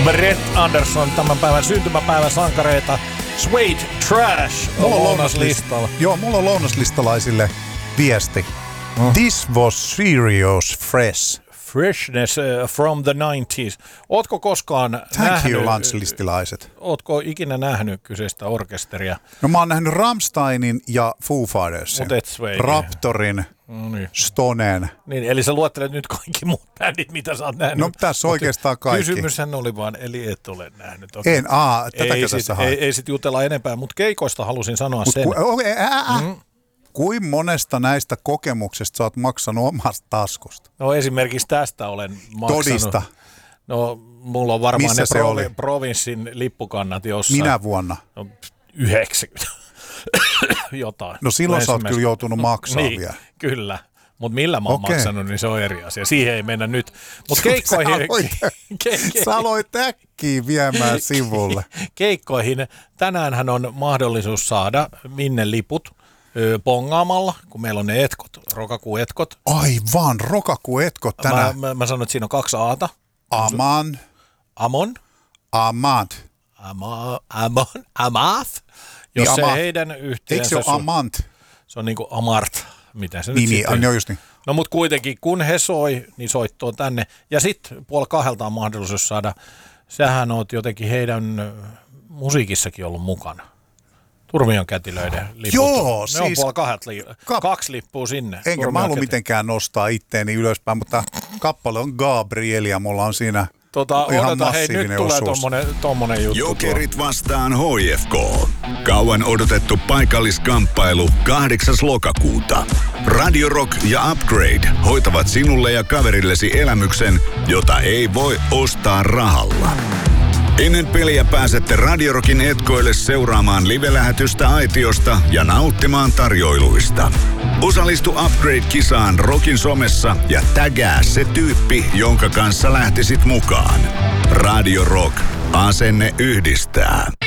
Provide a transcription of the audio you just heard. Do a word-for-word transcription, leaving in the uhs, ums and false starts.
Brett Anderson, tämän päivän syntymäpäivän sankareita. Suede Trash on lounaslistalla. Joo, mulla on lounaslistalaisille viesti. Oh. This was serious fresh. Freshness from the nineties. Ootko koskaan Thank nähnyt... you, lunchlistilaiset. Ootko ikinä nähnyt kyseistä orkesteria? No mä oon nähnyt Rammsteinin ja Foo Fightersin. Mut et Suede. Raptorin, no niin. Stonen. Niin, eli sä luettelet nyt kaikki muut bändit, mitä sä oot nähnyt. No tässä oikeastaan kaikki. Kysymyshän oli vaan, eli et ole nähnyt. Okay. En, aa, tätäkö tässä ei, ei, ei sit jutella enempää, mutta keikoista halusin sanoa Mut sen. Ku, okay, ää, ää. Mm. Kuin monesta näistä kokemuksista sä oot maksanut omasta taskusta? No esimerkiksi tästä olen maksanut. Todista. No mulla on varmaan Missä ne se provi- oli? provinssin lippukannat jossain. Minä vuonna? No, yhdeksänkymmentä jotain. No silloin sä oot kyllä joutunut maksaa niin, vielä. Kyllä. Mutta millä mä oon Okei. maksanut, niin se on eri asia. Siihen ei mennä nyt. Mutta keikkoihin... Sä aloit, ke- ke- sä aloit äkkiä viemään sivulle. Keikkoihin tänäänhän on mahdollisuus saada minne liput ö, pongaamalla, kun meillä on ne etkot, rokakuetkot. Aivan, rokakuetkot tänään. Mä, mä, mä sanon, että siinä on kaksi aata. Aman, Amon. Amant. Ama, Amon, Amath. Jos Niin se Amath. heidän yhteensä... Eikö se ole Amant? Se on niin kuin Amart. Mitä se Niin, nyt niin, sitten... on just niin. No mutta kuitenkin, kun he soi, niin soittoon tänne. Ja sitten puoli kahdelta on mahdollisuus saada, sähän oot jotenkin heidän ö, musiikissakin ollut mukana. Turmion kätilöiden liput. Joo, ne siis... on puoli kahdelta, li- Kap- kaksi lippua sinne. Enkä Turmion mä halua kätilö- mitenkään nostaa itteeni ylöspäin, mutta kappale on Gabriel ja mulla on siinä Tota, ihan odota, hei, nyt massiivinen tulee osuus. tommonen, tommonen juttu. Jokerit vastaan H J F K. Kauan odotettu paikalliskamppailu kahdeksas lokakuuta. Radio Rock ja Upgrade hoitavat sinulle ja kaverillesi elämyksen, jota ei voi ostaa rahalla. Ennen peliä pääsette Radio Rockin etkoille seuraamaan live-lähetystä aitiosta ja nauttimaan tarjoiluista. Osallistu Upgrade-kisaan Rockin somessa ja tägää se tyyppi, jonka kanssa lähtisit mukaan. Radio Rock. Asenne yhdistää.